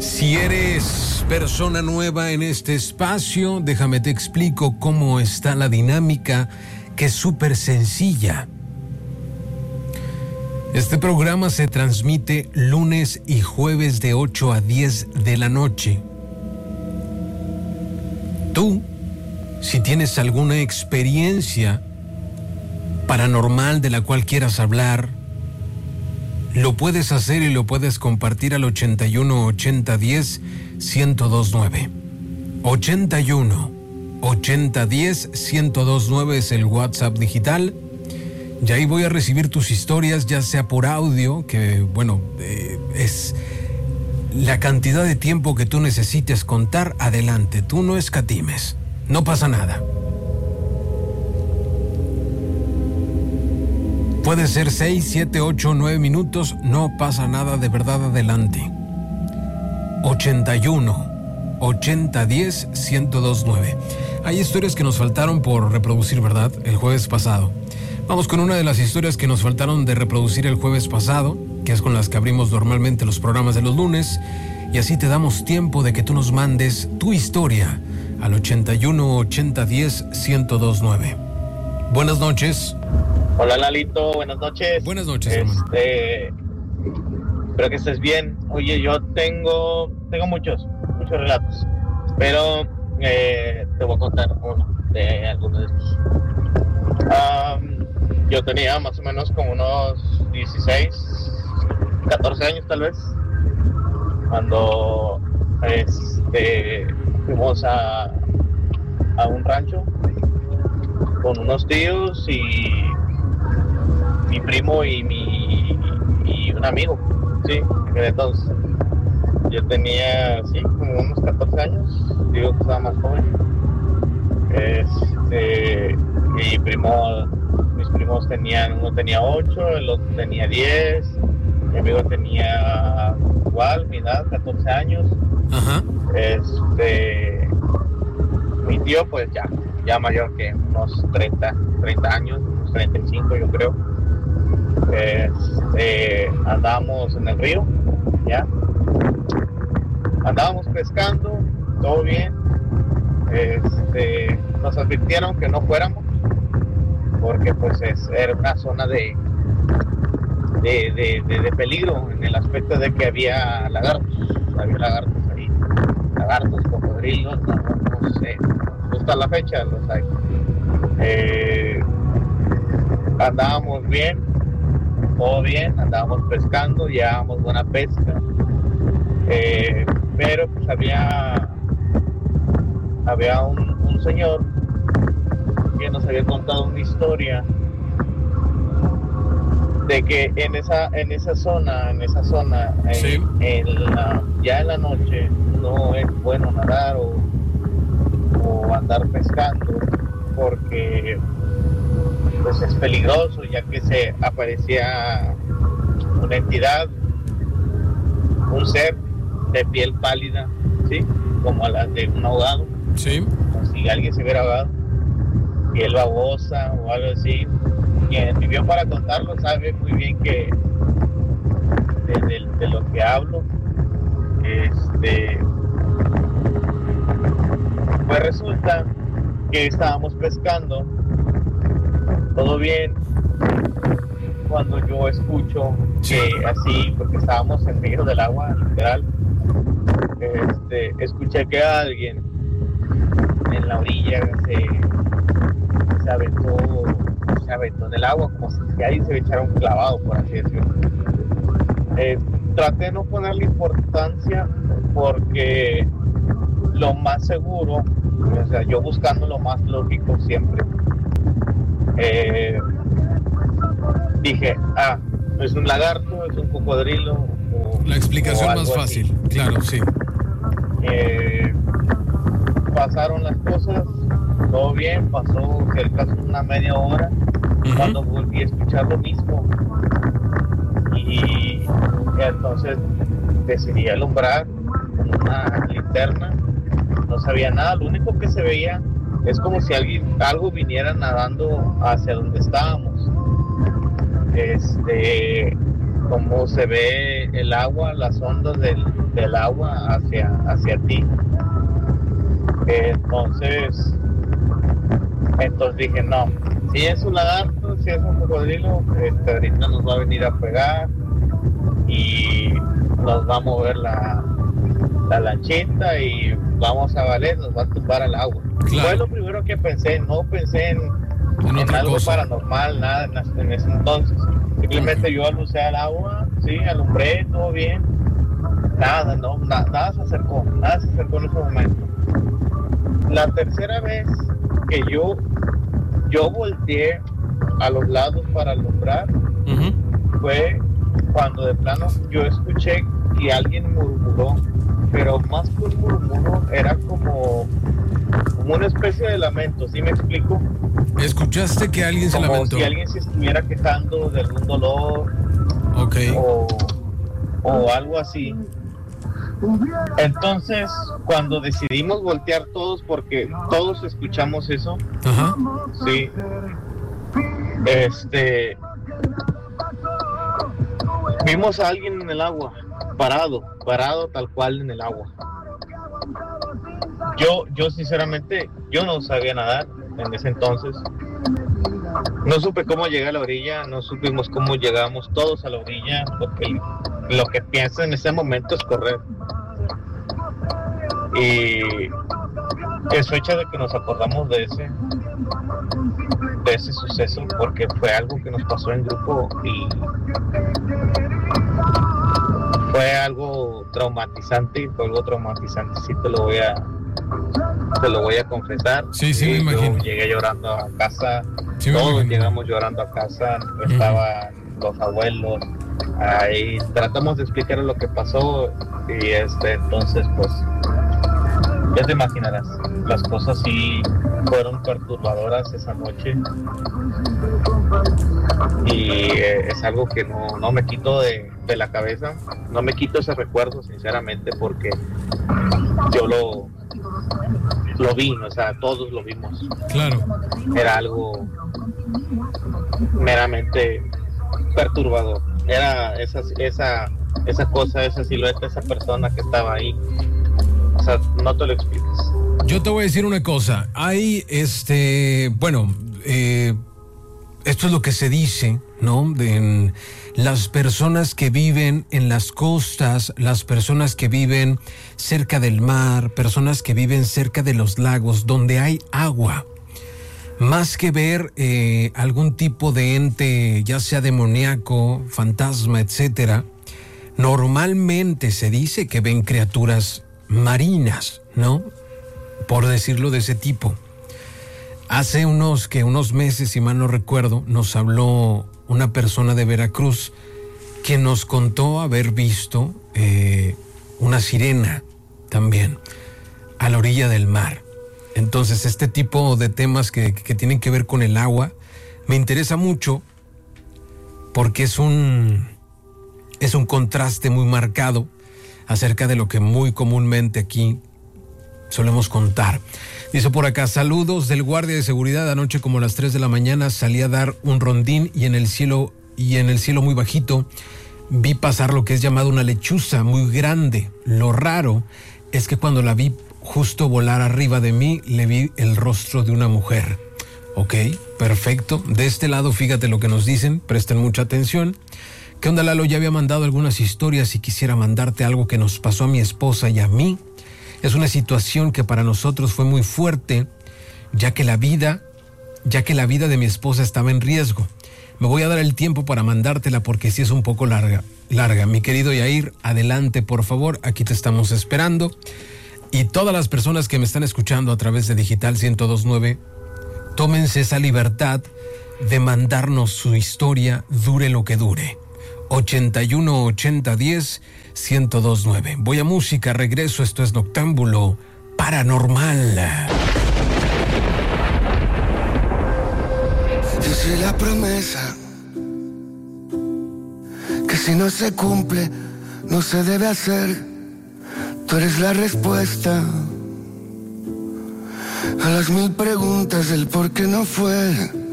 Si eres persona nueva en este espacio, déjame te explico cómo está la dinámica, que es súper sencilla. Este programa se transmite lunes y jueves de 8 a 10 de la noche. Tú, si tienes alguna experiencia paranormal de la cual quieras hablar, lo puedes hacer y lo puedes compartir al 81 80 10 1029. 81 80 10 1029 es el WhatsApp digital. Y ahí voy a recibir tus historias, ya sea por audio, que bueno, es la cantidad de tiempo que tú necesites contar. Adelante, tú no escatimes, no pasa nada. Puede ser 6, 7, 8, 9 minutos, no pasa nada, de verdad, adelante. 81 80 10 1029. Hay historias que nos faltaron por reproducir, ¿verdad? El jueves pasado. Vamos con una de las historias que nos faltaron de reproducir el jueves pasado, que es con las que abrimos normalmente los programas de los lunes, y así te damos tiempo de que tú nos mandes tu historia al 81 80 10 1029. Buenas noches. Hola Lalito, buenas noches. Buenas noches, hermano. Espero que estés bien. Oye, yo tengo muchos relatos, pero te voy a contar uno de algunos de estos. Yo tenía más o menos como unos 16, 14 años tal vez, cuando fuimos a un rancho con unos tíos y mi primo y un amigo, sí, entonces yo tenía, sí, como unos 14 años, digo que estaba más joven. Mis primos tenían, uno tenía 8, el otro tenía 10, mi amigo tenía igual, mi edad, 14 años. Ajá. Mi tío pues ya mayor que unos 30 años, unos 35 yo creo. Andábamos en el río, ya. Andábamos pescando, todo bien. Nos advirtieron que no fuéramos porque pues era una zona de peligro, en el aspecto de que había lagartos ahí, lagartos, cocodrilos, no sé, hasta la fecha los hay. Andábamos bien, todo bien, andábamos pescando, llevábamos buena pesca, pero pues había un señor que nos había contado una historia de que en esa zona, sí, ya en la noche no es bueno nadar o andar pescando porque pues es peligroso, ya que se aparecía una entidad, un ser de piel pálida, ¿sí? Como la de un ahogado. Sí. Como si alguien se hubiera ahogado, piel babosa o algo así. Quien vivió para contarlo sabe muy bien que de lo que hablo. Pues resulta que estábamos pescando, todo bien, cuando yo escucho que así, porque estábamos en medio del agua, literal, escuché que alguien en la orilla se aventó en el agua, como si alguien se echara un clavado, por así decirlo. Traté de no ponerle importancia porque lo más seguro, o sea, yo buscando lo más lógico siempre, dije, es un lagarto, es un cocodrilo. La explicación más fácil, así. Claro, sí. Pasaron las cosas, todo bien, pasó cerca de una media hora, cuando volví a escuchar lo mismo. Y entonces decidí alumbrar con una linterna, no sabía nada, lo único que se veía es como si algo viniera nadando hacia donde estábamos. Como se ve el agua, las ondas del agua hacia ti. Entonces dije, no, si es un lagarto, si es un cocodrilo, ahorita nos va a venir a pegar y nos va a mover la lanchita y vamos a valer, nos va a tumbar al agua. Claro. Fue lo primero que pensé, no pensé en algo cosa paranormal, nada en ese entonces. Simplemente yo alucé al agua, sí, alumbré, todo bien. Nada se acercó en ese momento. La tercera vez que yo volteé a los lados para alumbrar, fue cuando de plano yo escuché que alguien murmuró, pero más que un murmuro era como una especie de lamento, ¿sí me explico? ¿Escuchaste que alguien se lamentó? Como si alguien se estuviera quejando de algún dolor. Okay. O algo así. Entonces, cuando decidimos voltear todos, porque todos escuchamos eso, ajá, sí, vimos a alguien en el agua, parado tal cual en el agua. Yo sinceramente, yo no sabía nadar en ese entonces. No supe cómo llegué a la orilla, no supimos cómo llegamos todos a la orilla, porque lo que pienso en ese momento es correr. Y es fecha de que nos acordamos de ese suceso, porque fue algo que nos pasó en grupo y fue algo traumatizante, sí te lo voy a confesar. Sí, me imagino. Yo llegué llorando a casa, sí, todos llegamos llorando a casa, estaban los abuelos, ahí tratamos de explicar lo que pasó y entonces pues ya te imaginarás, las cosas sí fueron perturbadoras esa noche y es algo que no me quito de la cabeza, no me quito ese recuerdo sinceramente, porque yo lo vi, o sea, todos lo vimos. Claro. Era algo meramente perturbador. Era esa cosa, esa silueta, esa persona que estaba ahí. O sea, no te lo explicas. Yo te voy a decir una cosa. Hay, bueno, esto es lo que se dice, ¿no? De las personas que viven en las costas, las personas que viven cerca del mar, personas que viven cerca de los lagos, donde hay agua. Más que ver algún tipo de ente, ya sea demoníaco, fantasma, etcétera, normalmente se dice que ven criaturas marinas, ¿no? Por decirlo de ese tipo. Hace unos meses, si mal no recuerdo, nos habló una persona de Veracruz que nos contó haber visto una sirena también a la orilla del mar. Entonces, este tipo de temas que tienen que ver con el agua me interesa mucho porque es un contraste muy marcado acerca de lo que muy comúnmente aquí solemos contar. Dice por acá, saludos del guardia de seguridad. Anoche como a las 3 de la mañana salí a dar un rondín y en el cielo muy bajito vi pasar lo que es llamado una lechuza muy grande. Lo raro es que cuando la vi justo volar arriba de mí, le vi el rostro de una mujer. Ok, perfecto. De este lado, fíjate lo que nos dicen, presten mucha atención. ¿Qué onda, Lalo? Ya había mandado algunas historias y quisiera mandarte algo que nos pasó a mi esposa y a mí. Es una situación que para nosotros fue muy fuerte, ya que la vida de mi esposa estaba en riesgo. Me voy a dar el tiempo para mandártela porque sí es un poco larga. Mi querido Yair, adelante por favor, aquí te estamos esperando. Y todas las personas que me están escuchando a través de Digital 102.9, tómense esa libertad de mandarnos su historia, dure lo que dure. 81 80 10 102.9. Voy a música, regreso, esto es Noctámbulo Paranormal. Yo soy la promesa que si no se cumple, no se debe hacer. Tú eres la respuesta a las 1000 preguntas del por qué no fue.